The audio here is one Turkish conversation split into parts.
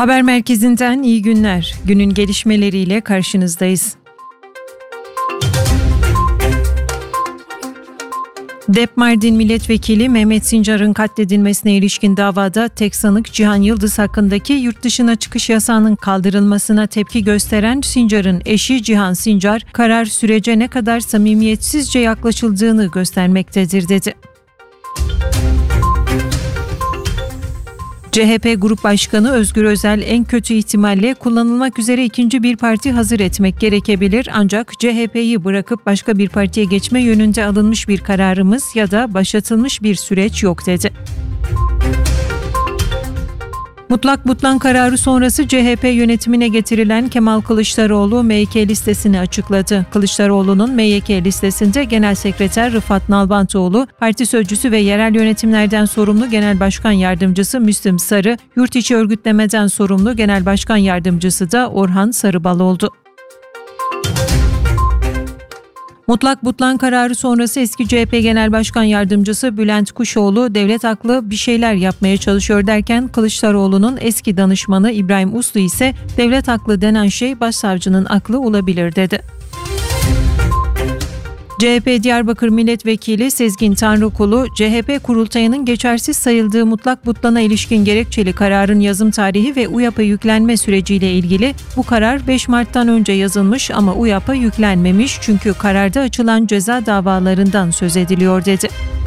Haber merkezinden iyi günler. Günün gelişmeleriyle karşınızdayız. DEP Mardin Milletvekili Mehmet Sincar'ın katledilmesine ilişkin davada tek sanık Cihan Yıldız hakkındaki yurt dışına çıkış yasağının kaldırılmasına tepki gösteren Sincar'ın eşi Cihan Sincar, karar sürece ne kadar samimiyetsizce yaklaşıldığını göstermektedir dedi. CHP Grup Başkanı Özgür Özel en kötü ihtimalle kullanılmak üzere ikinci bir parti hazır etmek gerekebilir ancak CHP'yi bırakıp başka bir partiye geçme yönünde alınmış bir kararımız ya da başlatılmış bir süreç yok dedi. Mutlak butlan kararı sonrası CHP yönetimine getirilen Kemal Kılıçdaroğlu MYK listesini açıkladı. Kılıçdaroğlu'nun MYK listesinde Genel Sekreter Rıfat Nalbantoğlu, parti sözcüsü ve yerel yönetimlerden sorumlu Genel Başkan Yardımcısı Müslüm Sarı, yurt içi örgütlemeden sorumlu Genel Başkan Yardımcısı da Orhan Sarıbal oldu. Mutlak butlan kararı sonrası eski CHP Genel Başkan Yardımcısı Bülent Kuşoğlu, devlet aklı bir şeyler yapmaya çalışıyor derken Kılıçdaroğlu'nun eski danışmanı İbrahim Uslu ise devlet aklı denen şey başsavcının aklı olabilir dedi. CHP Diyarbakır Milletvekili Sezgin Tanrıkulu, CHP kurultayının geçersiz sayıldığı mutlak butlana ilişkin gerekçeli kararın yazım tarihi ve UYAP'a yüklenme süreciyle ilgili bu karar 5 Mart'tan önce yazılmış ama UYAP'a yüklenmemiş çünkü kararda açılan ceza davalarından söz ediliyor dedi.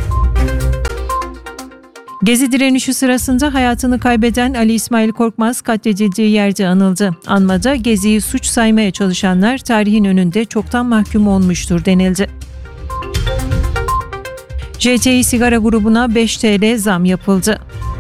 Gezi direnişi sırasında hayatını kaybeden Ali İsmail Korkmaz katledildiği yerde anıldı. Anmada Gezi'yi suç saymaya çalışanlar tarihin önünde çoktan mahkum olmuştur denildi. JTİ Sigara grubuna 5 TL zam yapıldı.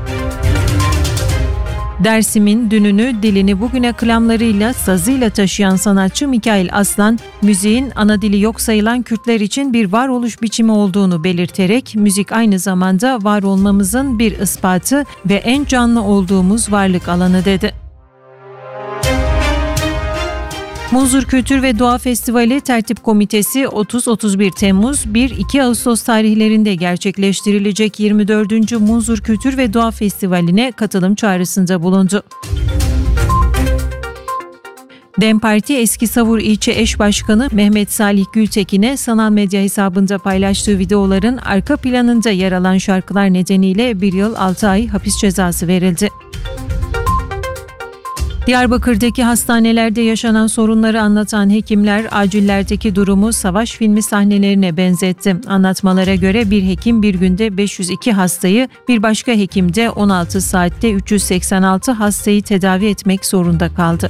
Dersim'in dününü, dilini bugüne klamlarıyla, sazıyla taşıyan sanatçı Mikail Aslan, müziğin ana dili yok sayılan Kürtler için bir varoluş biçimi olduğunu belirterek, müzik aynı zamanda var olmamızın bir ispatı ve en canlı olduğumuz varlık alanı dedi. Munzur Kültür ve Doğa Festivali Tertip Komitesi 30-31 Temmuz 1-2 Ağustos tarihlerinde gerçekleştirilecek 24. Munzur Kültür ve Doğa Festivali'ne katılım çağrısında bulundu. DEM Parti Eskisavur İlçe Eş Başkanı Mehmet Salih Gültekin'e sanal medya hesabında paylaştığı videoların arka planında yer alan şarkılar nedeniyle 1 yıl 6 ay hapis cezası verildi. Diyarbakır'daki hastanelerde yaşanan sorunları anlatan hekimler acillerdeki durumu savaş filmi sahnelerine benzetti. Anlatmalara göre bir hekim bir günde 502 hastayı, bir başka hekim de 16 saatte 386 hastayı tedavi etmek zorunda kaldı.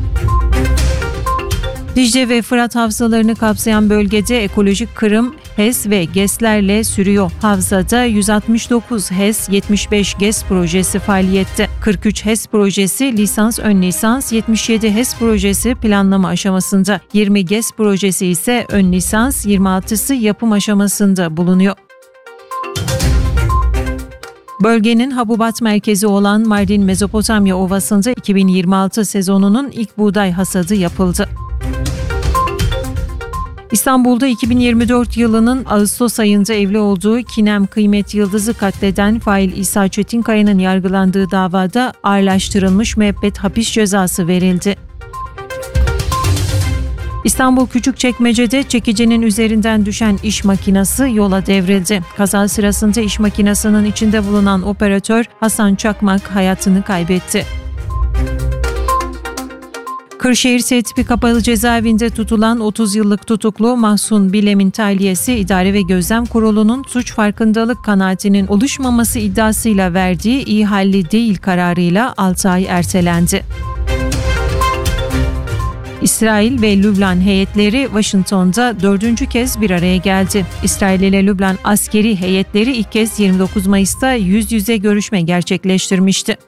Dicle ve Fırat havzalarını kapsayan bölgede ekolojik kırım HES ve GES'lerle sürüyor. Havzada 169 HES, 75 GES projesi faaliyette. 43 HES projesi lisans ön lisans, 77 HES projesi planlama aşamasında. 20 GES projesi ise ön lisans, 26'sı yapım aşamasında bulunuyor. Bölgenin Habubat merkezi olan Mardin Mezopotamya Ovası'nda 2026 sezonunun ilk buğday hasadı yapıldı. İstanbul'da 2024 yılının Ağustos ayında evli olduğu Kinem Kıymet Yıldız'ı katleden fail İsa Çetinkaya'nın yargılandığı davada ağırlaştırılmış müebbet hapis cezası verildi. İstanbul Küçükçekmece'de çekicinin üzerinden düşen iş makinesi yola devrildi. Kaza sırasında iş makinesinin içinde bulunan operatör Hasan Çakmak hayatını kaybetti. Kırşehir S tipi kapalı cezaevinde tutulan 30 yıllık tutuklu Mahsun Bilem'in tahliyesi İdare ve Gözlem Kurulu'nun suç farkındalık kanaatinin oluşmaması iddiasıyla verdiği iyi halli değil kararıyla 6 ay ertelendi. İsrail ve Lübnan heyetleri Washington'da 4. kez bir araya geldi. İsrail ile Lübnan askeri heyetleri ilk kez 29 Mayıs'ta yüz yüze görüşme gerçekleştirmişti.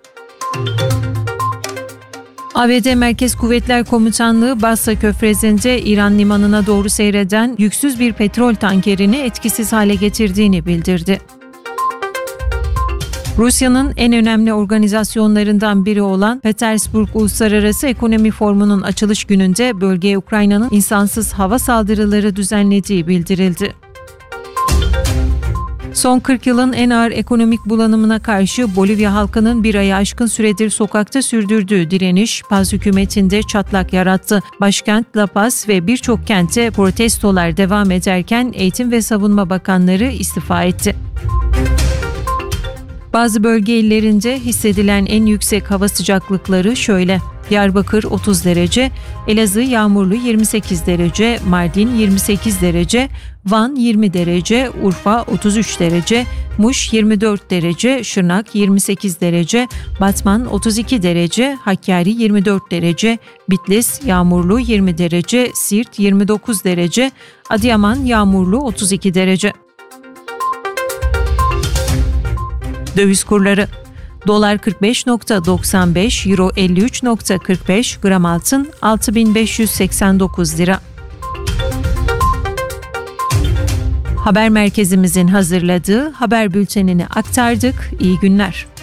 ABD Merkez Kuvvetler Komutanlığı Basra Körfezi'nde İran limanına doğru seyreden yüksüz bir petrol tankerini etkisiz hale getirdiğini bildirdi. Rusya'nın en önemli organizasyonlarından biri olan Petersburg Uluslararası Ekonomi Forumu'nun açılış gününde bölgeye Ukrayna'nın insansız hava saldırıları düzenlediği bildirildi. Son 40 yılın en ağır ekonomik bulanımına karşı Bolivya halkının bir ayı aşkın süredir sokakta sürdürdüğü direniş, Paz hükümetinde çatlak yarattı. Başkent La Paz ve birçok kente protestolar devam ederken Eğitim ve Savunma Bakanları istifa etti. Bazı bölge illerinde hissedilen en yüksek hava sıcaklıkları şöyle: Diyarbakır 30 derece, Elazığ yağmurlu 28 derece, Mardin 28 derece, Van 20 derece, Urfa 33 derece, Muş 24 derece, Şırnak 28 derece, Batman 32 derece, Hakkari 24 derece, Bitlis yağmurlu 20 derece, Siirt 29 derece, Adıyaman yağmurlu 32 derece. Döviz kurları: Dolar 45.95, Euro 53.45, gram altın 6.589 lira. Haber merkezimizin hazırladığı haber bültenini aktardık. İyi günler.